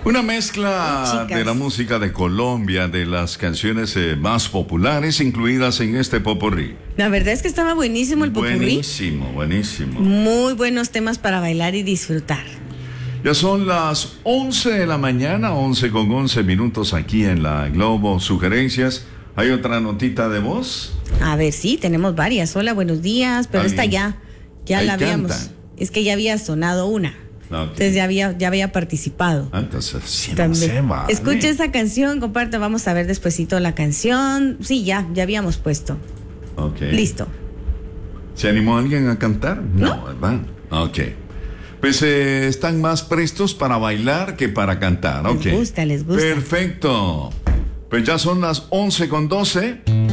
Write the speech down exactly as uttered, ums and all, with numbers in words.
Una mezcla Chicas. de la música de Colombia, de las canciones eh, más populares incluidas en este popurrí. La verdad es que estaba buenísimo el popurrí. Buenísimo, buenísimo. Muy buenos temas para bailar y disfrutar. Ya son las once de la mañana, once con once minutos aquí en la Globo. Sugerencias. ¿Hay otra notita de voz? A ver, sí, tenemos varias. Hola, buenos días, pero Ahí. esta ya, ya Ahí la habíamos. cantan. Es que ya había sonado una. Ah, ok. Entonces ya había, ya había participado. Ah, entonces, sí, no También. se vale. Escucha esa canción, comparte, vamos a ver despuesito la canción. Sí, ya, ya habíamos puesto. Ok. Listo. ¿Se animó alguien a cantar? No, ¿verdad? Ok. Pues eh, están más prestos para bailar que para cantar. Les Ok. gusta, les gusta. Perfecto. Pues ya son las once con doce.